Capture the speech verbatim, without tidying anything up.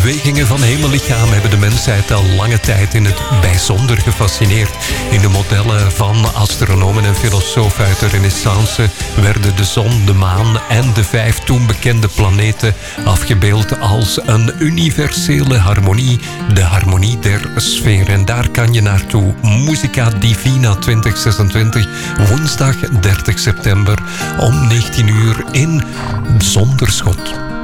bewegingen van hemellichaam hebben de mensheid al lange tijd in het bijzonder gefascineerd. In de modellen van astronomen en filosofen uit de Renaissance werden de zon, de maan en de vijf toen bekende planeten afgebeeld als een universele harmonie, de harmonie der sfeer. En daar kan je naartoe. Musica Divina twintig zesentwintig, woensdag dertig september om negentien uur in Zonderschot.